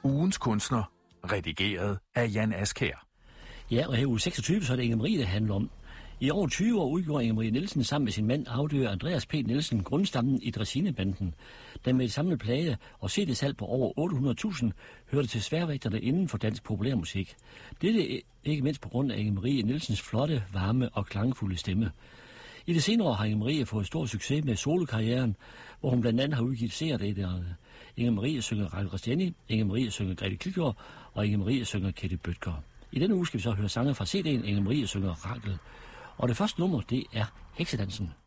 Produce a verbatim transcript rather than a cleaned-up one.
Ugens kunstner, redigeret af Jan Askjær. Ja, og her uge seksogtyve, så er det Inge Marie, det handler om. I over tyve år udgjorde Inge Marie Nielsen sammen med sin mand, afdøde Andreas P. Nielsen, grundstammen i Dræsinebanden, der med et samlet plade og C D-salg på over otte hundrede tusind hørte til sværvægterne inden for dansk populærmusik. Dette ikke mindst på grund af Inge Marie Nielsens flotte, varme og klangfulde stemme. I det senere år har Inge Marie fået stor succes med solokarrieren, hvor hun blandt andet har udgivet seerdaterne. Inge Marie synger Rakel Christiani, Inge Marie synger Grete Klytgaard, og Inge Marie synger Kette Bødker. I denne uge skal vi så høre sange fra C D'en Inge Marie synger Rakel. Og det første nummer, det er Heksedansen.